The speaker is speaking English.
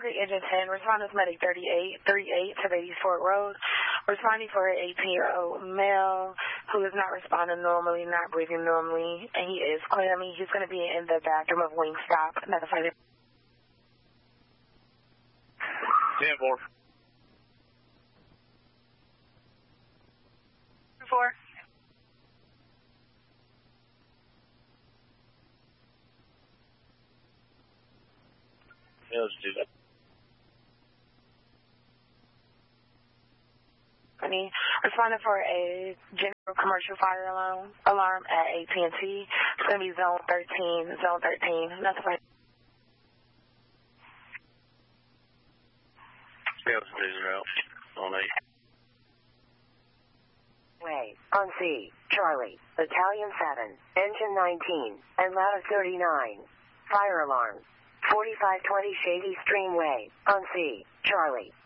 Concrete Engine 10, responding to medic 38 to Ladies Fort Road, responding for an 18-year-old male who is not responding normally, not breathing normally, and he is clammy. He's going to be in the bathroom of Wingstop. Notified. 10-4. 4. Yeah, let's do that. Responding for a general commercial fire alarm at AT&T. It's going to be zone 13. Notified. Yeah, let's do that. On 8. Way, on C, Charlie, Battalion 7, Engine 19, and Ladder 39. Fire alarm. 4520 Shady Stream Way, on C, Charlie.